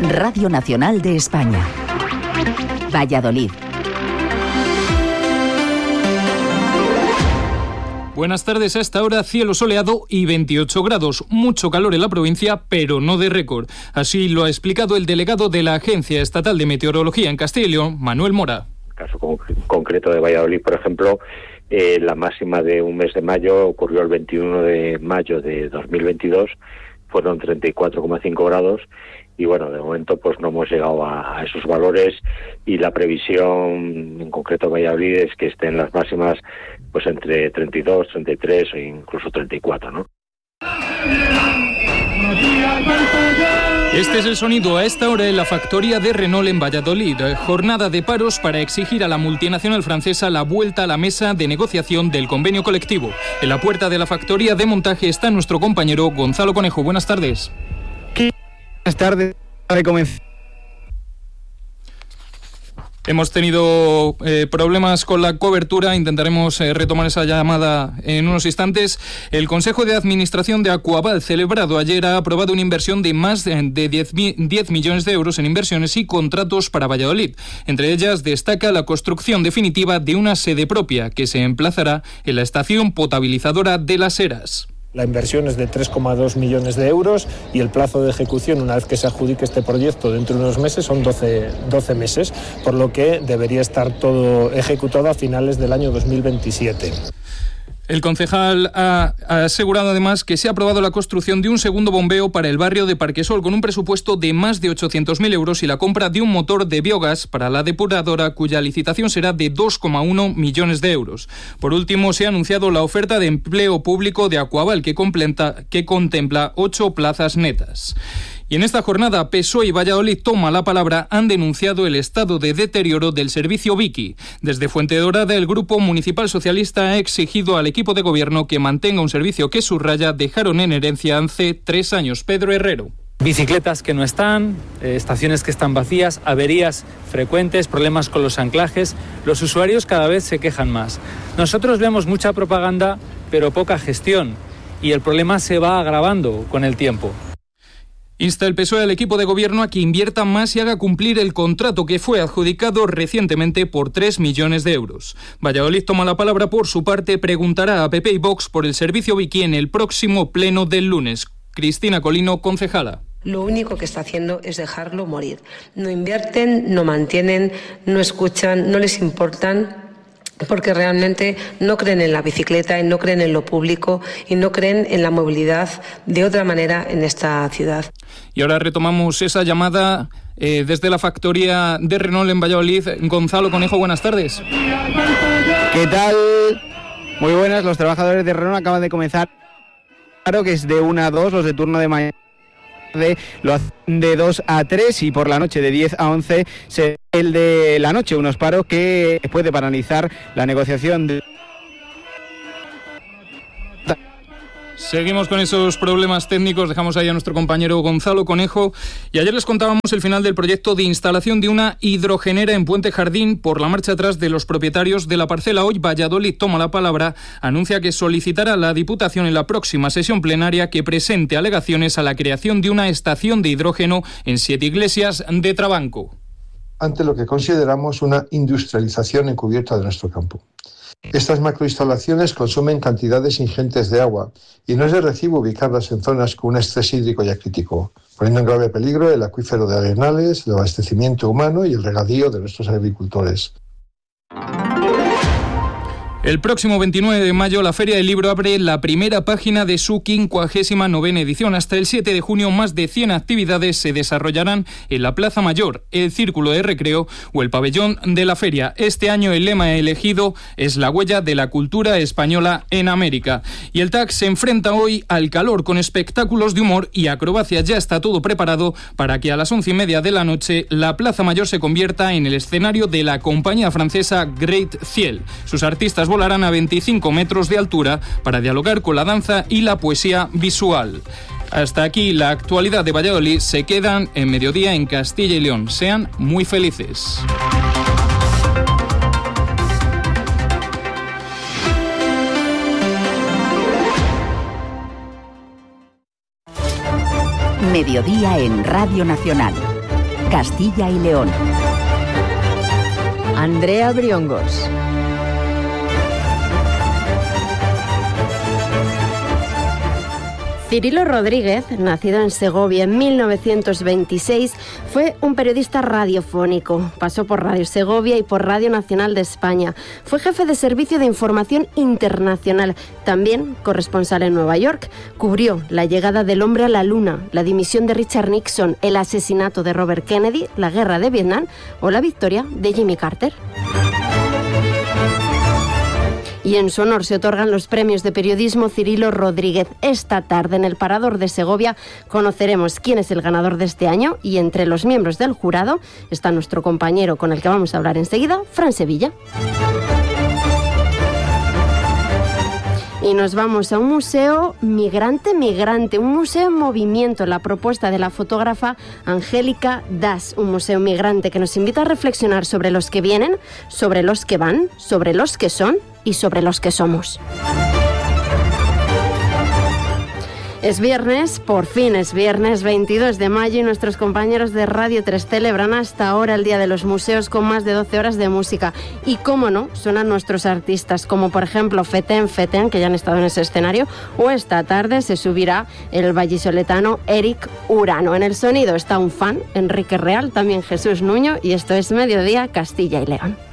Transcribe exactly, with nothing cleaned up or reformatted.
Radio Nacional de España. Valladolid. Buenas tardes. A esta hora cielo soleado y veintiocho grados. Mucho calor en la provincia, pero no de récord. Así lo ha explicado el delegado de la Agencia Estatal de Meteorología en Castilla y León, Manuel Mora. En el caso con- concreto de Valladolid, por ejemplo, eh, la máxima de un mes de mayo ocurrió el veintiuno de mayo de dos mil veintidós, fueron treinta y cuatro coma cinco grados. Y bueno, de momento pues no hemos llegado a, a esos valores, y la previsión en concreto de Valladolid es que estén las máximas pues entre treinta y dos, treinta y tres o incluso treinta y cuatro, ¿no? Este es el sonido a esta hora en la factoría de Renault en Valladolid. Jornada de paros para exigir a la multinacional francesa la vuelta a la mesa de negociación del convenio colectivo. En la puerta de la factoría de montaje está nuestro compañero Gonzalo Conejo. Buenas tardes. Buenas tardes. Hemos tenido eh, problemas con la cobertura, intentaremos eh, retomar esa llamada en unos instantes. El Consejo de Administración de Aquaval, celebrado ayer, ha aprobado una inversión de más de diez millones de euros en inversiones y contratos para Valladolid. Entre ellas destaca la construcción definitiva de una sede propia que se emplazará en la estación potabilizadora de Las Heras. La inversión es de tres coma dos millones de euros y el plazo de ejecución, una vez que se adjudique este proyecto dentro de unos meses, son doce, doce meses, por lo que debería estar todo ejecutado a finales del año dos mil veintisiete. El concejal ha asegurado además que se ha aprobado la construcción de un segundo bombeo para el barrio de Parquesol con un presupuesto de más de ochocientos mil euros y la compra de un motor de biogás para la depuradora cuya licitación será de dos coma uno millones de euros. Por último, se ha anunciado la oferta de empleo público de Aquaval que, que contempla ocho plazas netas. Y en esta jornada, P S O E y Valladolid Toma la Palabra han denunciado el estado de deterioro del servicio Vicky. Desde Fuentedobrada, el Grupo Municipal Socialista ha exigido al equipo de gobierno que mantenga un servicio que subraya dejaron en herencia hace tres años. Pedro Herrero. Bicicletas que no están, eh, estaciones que están vacías, averías frecuentes, problemas con los anclajes. Los usuarios cada vez se quejan más. Nosotros vemos mucha propaganda, pero poca gestión, y el problema se va agravando con el tiempo. Insta el P S O E al equipo de gobierno a que invierta más y haga cumplir el contrato que fue adjudicado recientemente por tres millones de euros. Valladolid Toma la Palabra, por su parte, preguntará a P P y Vox por el servicio Vicky en el próximo pleno del lunes. Cristina Colino, concejala. Lo único que está haciendo es dejarlo morir. No invierten, no mantienen, no escuchan, no les importan, porque realmente no creen en la bicicleta y no creen en lo público y no creen en la movilidad de otra manera en esta ciudad. Y ahora retomamos esa llamada eh, desde la factoría de Renault en Valladolid. Gonzalo Conejo, buenas tardes. ¿Qué tal? Muy buenas. Los trabajadores de Renault acaban de comenzar. Claro que es de una a dos, los de turno de mañana de, lo hacen de dos a tres y por la noche de diez a once se el de la noche, unos paros que puede paralizar la negociación de... Seguimos con esos problemas técnicos, dejamos ahí a nuestro compañero Gonzalo Conejo. Y ayer les contábamos el final del proyecto de instalación de una hidrogenera en Puente Jardín por la marcha atrás de los propietarios de la parcela. Hoy Valladolid Toma la Palabra anuncia que solicitará a la Diputación en la próxima sesión plenaria que presente alegaciones a la creación de una estación de hidrógeno en Siete Iglesias de Trabanco. Ante lo que consideramos una industrialización encubierta de nuestro campo. Estas macroinstalaciones consumen cantidades ingentes de agua y no es de recibo ubicarlas en zonas con un estrés hídrico ya crítico, poniendo en grave peligro el acuífero de Arenales, el abastecimiento humano y el regadío de nuestros agricultores. El próximo veintinueve de mayo la Feria del Libro abre la primera página de su quincuagésima novena edición. Hasta el siete de junio más de cien actividades se desarrollarán en la Plaza Mayor, el Círculo de Recreo o el Pabellón de la Feria. Este año el lema elegido es la huella de la cultura española en América. Y el T A C se enfrenta hoy al calor con espectáculos de humor y acrobacia. Ya está todo preparado para que a las once y media de la noche la Plaza Mayor se convierta en el escenario de la compañía francesa Great Ciel. Sus artistas volarán a veinticinco metros de altura para dialogar con la danza y la poesía visual. Hasta aquí la actualidad de Valladolid. Se quedan en Mediodía en Castilla y León. Sean muy felices. Mediodía en Radio Nacional. Castilla y León. Andrea Briongos. Cirilo Rodríguez, nacido en Segovia en mil novecientos veintiséis, fue un periodista radiofónico. Pasó por Radio Segovia y por Radio Nacional de España. Fue jefe de servicio de información internacional, también corresponsal en Nueva York. Cubrió la llegada del hombre a la luna, la dimisión de Richard Nixon, el asesinato de Robert Kennedy, la guerra de Vietnam o la victoria de Jimmy Carter. Y en su honor se otorgan los premios de periodismo Cirilo Rodríguez. Esta tarde en el Parador de Segovia conoceremos quién es el ganador de este año y entre los miembros del jurado está nuestro compañero con el que vamos a hablar enseguida, Fran Sevilla. Y nos vamos a un museo migrante, migrante, un museo en movimiento, la propuesta de la fotógrafa Angélica Das, un museo migrante que nos invita a reflexionar sobre los que vienen, sobre los que van, sobre los que son y sobre los que somos. Es viernes, por fin es viernes veintidós de mayo y nuestros compañeros de Radio tres celebran hasta ahora el Día de los Museos con más de doce horas de música. Y cómo no, suenan nuestros artistas, como por ejemplo Feten Feten, que ya han estado en ese escenario, o esta tarde se subirá el vallisoletano Eric Urano. En el sonido está un fan, Enrique Real, también Jesús Nuño, y esto es Mediodía Castilla y León.